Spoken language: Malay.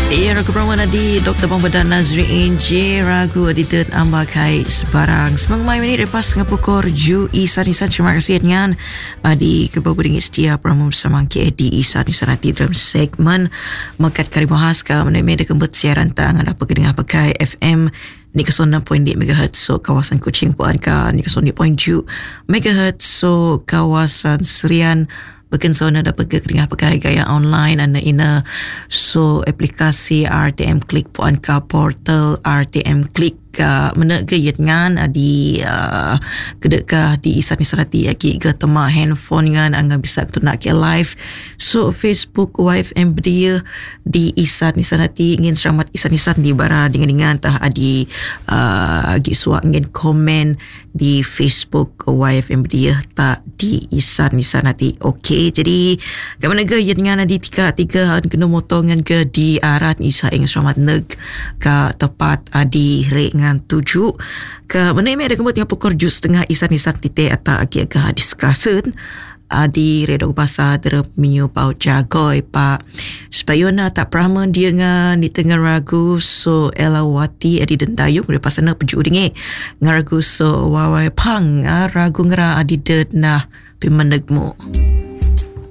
Ya, ragu perawan di Dr. Pembedan Nazri Inje ragu edited ambakai sebarang semangmai minit lepas ngapukor ju Isan. Terima kasih dengan di keberbering setia program bersama KD Isan nanti dalam segmen Mekat Kari Bahas ke menemui kembut siaran tang ada pekedengah pakai FM ni ke 9.8 MHz so kawasan Kuching Puan ka ni ke 9.7 MHz so kawasan Serian Bukan sona dapat keringah pakai gaya online anda ina so aplikasi RTM Klik puan ka portal RTM Klik mana gayat ngan di kedekah di Isan Nisrati aki ke tema handphone ngan anga bisa tu nak ke live so Facebook YFM dia di Isan Nisrati ingin selamat Isan Nisan di bara dengan tah adi agi suak ingin komen di Facebook YFM dia tak di Isan Nisrati. Okey, jadi kamu gayat ngan di tiga kena motongan ke di arat Isa ingin selamat neg ke tepat adi re ngan 7 ke mana ada kembali dengan pukul jus setengah Isan titik atau agak diskusen di redo bahasa terminyu pau jagoy pak supaya tak pernah dia ngan di tengah ragu so elawati adi dendayung dari pasana peju dinge ngaragu so wawai pang ragu ngara adi ded nah pimenegmu.